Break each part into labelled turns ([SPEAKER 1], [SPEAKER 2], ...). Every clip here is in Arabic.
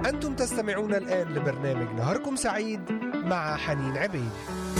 [SPEAKER 1] أنتم تستمعون الآن لبرنامج نهاركم سعيد مع حنين عبيد.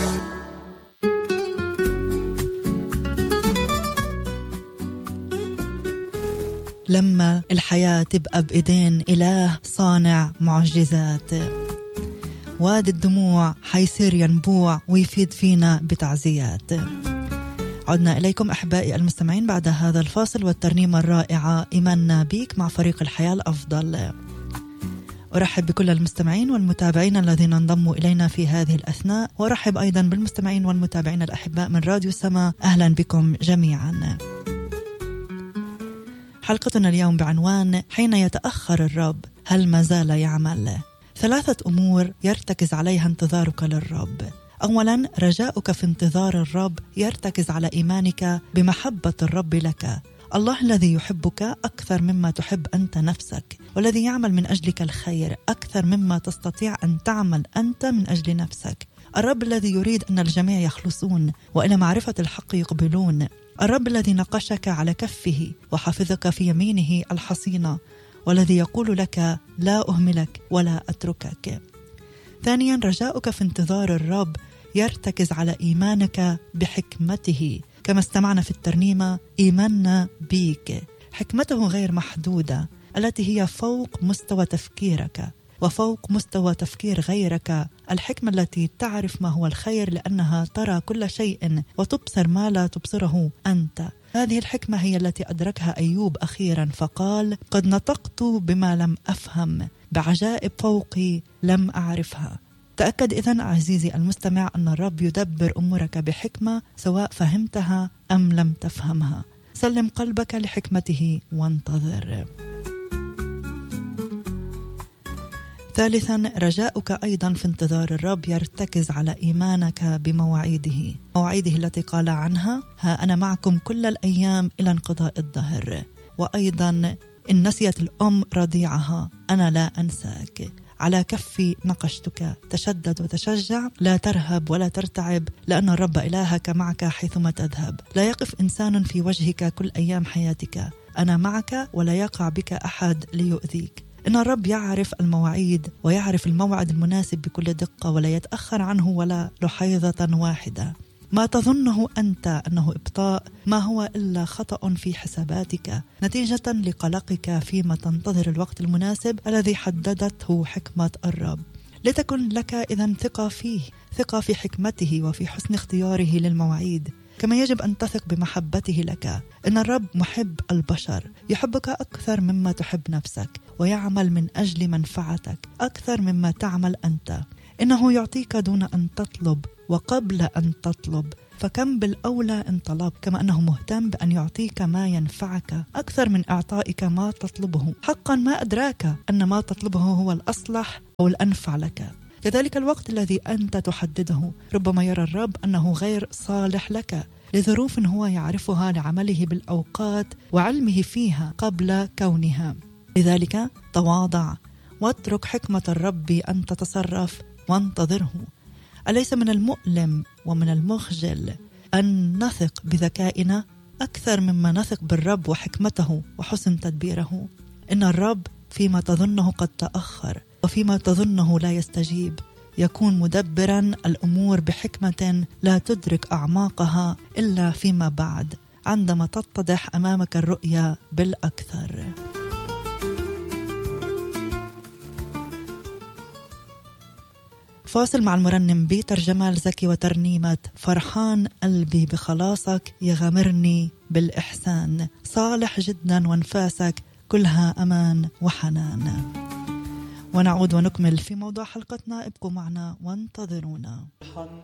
[SPEAKER 2] لما الحياة تبقى بإيدين إله صانع معجزات، وادي الدموع حيصير ينبوع ويفيد فينا بتعزيات. عدنا إليكم أحبائي المستمعين بعد هذا الفاصل والترنيمة الرائعة إيماننا بيك مع فريق الحياة الأفضل. أرحب بكل المستمعين والمتابعين الذين انضموا إلينا في هذه الأثناء، وأرحب أيضا بالمستمعين والمتابعين الأحباء من راديو سما. أهلا بكم جميعا. حلقتنا اليوم بعنوان حين يتأخر الرب هل ما زال يعمل؟ 3 أمور يرتكز عليها انتظارك للرب. أولا، رجاؤك في انتظار الرب يرتكز على إيمانك بمحبة الرب لك. الله الذي يحبك أكثر مما تحب أنت نفسك، والذي يعمل من أجلك الخير أكثر مما تستطيع أن تعمل أنت من أجل نفسك. الرب الذي يريد أن الجميع يخلصون وإلى معرفة الحق يقبلون. الرب الذي نقشك على كفه وحفظك في يمينه الحصينة، والذي يقول لك لا أهملك ولا أتركك. ثانيا، رجاؤك في انتظار الرب يرتكز على إيمانك بحكمته، كما استمعنا في الترنيمة إيماننا بيك. حكمته غير محدودة التي هي فوق مستوى تفكيرك وفوق مستوى تفكير غيرك. الحكمة التي تعرف ما هو الخير لأنها ترى كل شيء وتبصر ما لا تبصره أنت. هذه الحكمة هي التي أدركها أيوب أخيرا فقال قد نطقت بما لم أفهم، بعجائب فوقي لم أعرفها. تأكد إذن عزيزي المستمع أن الرب يدبر أمورك بحكمة سواء فهمتها أم لم تفهمها. سلم قلبك لحكمته وانتظر. ثالثا، رجاؤك أيضا في انتظار الرب يرتكز على إيمانك بمواعيده، مواعيده التي قال عنها ها أنا معكم كل الأيام إلى انقضاء الدهر. وأيضا إن نسيت الأم رضيعها أنا لا أنساك، على كفي نقشتك، تشدد وتشجع، لا ترهب ولا ترتعب، لأن الرب إلهك معك حيثما تذهب. لا يقف إنسان في وجهك كل أيام حياتك، أنا معك ولا يقع بك أحد ليؤذيك. إن الرب يعرف المواعيد ويعرف الموعد المناسب بكل دقة، ولا يتأخر عنه ولا لحيظة واحدة. ما تظنه أنت أنه إبطاء ما هو إلا خطأ في حساباتك نتيجة لقلقك فيما تنتظر الوقت المناسب الذي حددته حكمة الرب. لتكن لك إذن ثقة فيه، ثقة في حكمته وفي حسن اختياره للمواعيد. كما يجب أن تثق بمحبته لك. إن الرب محب البشر، يحبك أكثر مما تحب نفسك، ويعمل من أجل منفعتك أكثر مما تعمل أنت. إنه يعطيك دون أن تطلب وقبل أن تطلب، فكم بالأولى إن طلب. كما أنه مهتم بأن يعطيك ما ينفعك أكثر من إعطائك ما تطلبه. حقا ما أدراك أن ما تطلبه هو الأصلح أو الأنفع لك. كذلك الوقت الذي أنت تحدده ربما يرى الرب أنه غير صالح لك لظروف هو يعرفها لعمله بالأوقات وعلمه فيها قبل كونها. لذلك تواضع واترك حكمة الرب أن تتصرف وانتظره. أليس من المؤلم ومن المخجل أن نثق بذكائنا أكثر مما نثق بالرب وحكمته وحسن تدبيره؟ إن الرب فيما تظنه قد تأخر وفيما تظنه لا يستجيب يكون مدبرا الأمور بحكمة لا تدرك أعماقها إلا فيما بعد، عندما تتضح أمامك الرؤية بالأكثر. فاصل مع المرنم بيتر جمال زكي وترنيمة فرحان قلبي بخلاصك يغمرني بالإحسان، صالح جدا وانفاسك كلها أمان وحنان. ونعود ونكمل في موضوع حلقتنا، ابقوا معنا وانتظرونا.